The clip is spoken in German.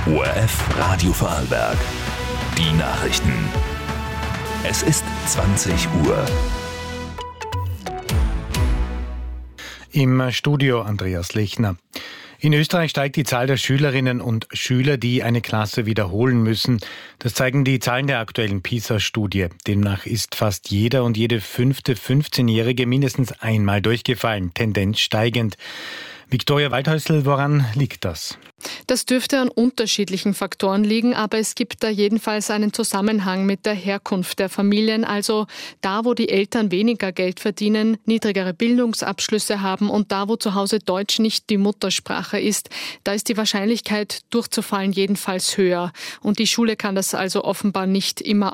ORF Radio Vorarlberg. Die Nachrichten. Es ist 20 Uhr. Im Studio Andreas Lechner. In Österreich steigt die Zahl der Schülerinnen und Schüler, die eine Klasse wiederholen müssen. Das zeigen die Zahlen der aktuellen PISA-Studie. Demnach ist fast jeder und jede fünfte 15-Jährige mindestens einmal durchgefallen, Tendenz steigend. Viktoria Waldhäusl, woran liegt das? Das dürfte an unterschiedlichen Faktoren liegen, aber es gibt da jedenfalls einen Zusammenhang mit der Herkunft der Familien, also da, wo die Eltern weniger Geld verdienen, niedrigere Bildungsabschlüsse haben und da, wo zu Hause Deutsch nicht die Muttersprache ist, da ist die Wahrscheinlichkeit durchzufallen jedenfalls höher. Und die Schule kann das also offenbar nicht immer